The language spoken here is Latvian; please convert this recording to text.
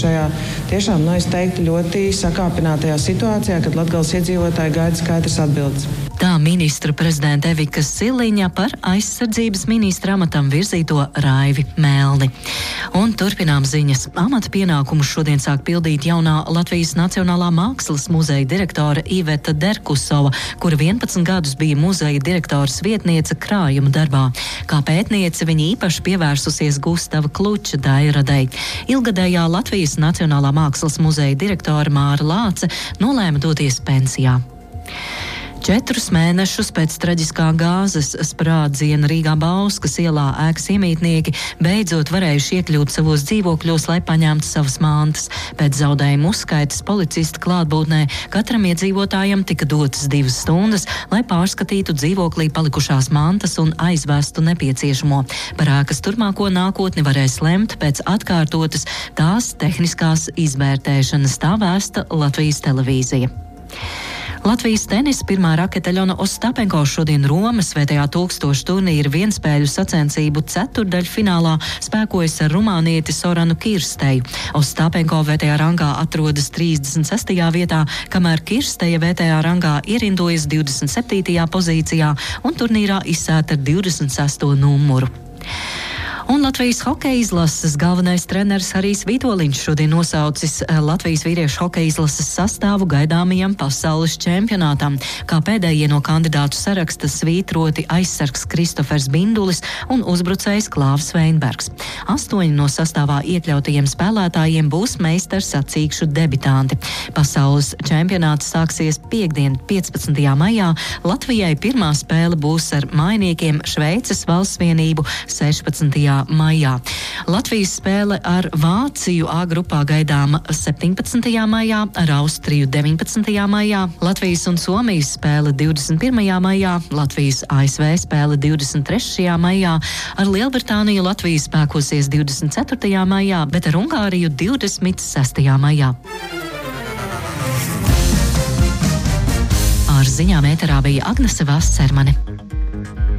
šajā tiešām, es teiktu, ļoti sakāpinātajā situācijā, kad Latgales iedzīvotāji gaida skaidras atbildes. Tā ministra prezidenta Evika Siliņa par aizsardzības ministra amatam virzīto Raivi Melni. Un turpinām ziņas. Amata pienākumus šodien sāk pildīt jaunā Latvijas Nacionālā mākslas muzeja direktore Iveta Derkusova, kura 11 gadus bija muzeja direktoras vietniece krājuma darbā. Kā pētniece viņa īpaši pievērsusies Gustava Kluča dairadei. Ilgadējā Latvijas Nacionālā mākslas muzeja direktore Māra Lāce nolēma doties pensijā. 4 mēnešus pēc traģiskā gāzes sprādziena Rīgā Bauskas ielā ēkas iemītnieki beidzot varējuši iekļūt savos dzīvokļos, lai paņemtu savas mantas. Pēc zaudējumu uzskaitas policista klātbūtnē katram iedzīvotājam tika dotas 2 stundas, lai pārskatītu dzīvoklī palikušās mantas un aizvestu nepieciešamo. Par ēkas turpmāko nākotni varēs lemt pēc atkārtotas tās tehniskās izvērtēšanas, tā vēsta Latvijas televīzija. Latvijas tenisa pirmā rakete Aļona Ostapenko šodien Romas Svētajā tūkstošu turnīra vienspēļu sacensību ceturdaļfinālā spēkojas ar rumānieti Soranu Kirsteju. Ostapenko VTA rangā atrodas 36. vietā, kamēr Kirsteja VTA rangā ierindojas 27. pozīcijā un turnīrā izsēta ar 26. numuru. Un Latvijas hokeja izlases galvenais treneris Harijs Vitoļņš šodien nosaucis Latvijas vīriešu hokeja izlases sastāvu gaidāmajam pasaules čempionātam. Kā pēdējie no kandidātu saraksta svītroti aizsargs Kristofers Bindulis un uzbrucējs Klāvs Veinbergs. 8 no sastāvā iekļautajiem spēlētājiem būs meistars sacīkšu debitanti. Pasaules čempionāts sāksies piektdien, 15. maijā. Latvijai pirmā spēle būs ar mainiekiem Šveices valstsvienību 16. maijā. Latvijas spēle ar Vāciju A grupā gaidāma 17. maijā, ar Austriju 19. maijā, Latvijas un Somijas spēle 21. maijā, Latvijas ASV spēle 23. maijā, ar Lielbritāniju Latvija spēkosies 24. maijā, bet ar Ungāriju 26. maijā. Ar ziņām ēterā bija Agnese Vascermane.